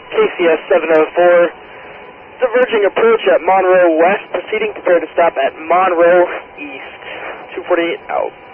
KCS 704, diverging approach at Monroe West, proceeding, prepare to stop at Monroe East. 248 out.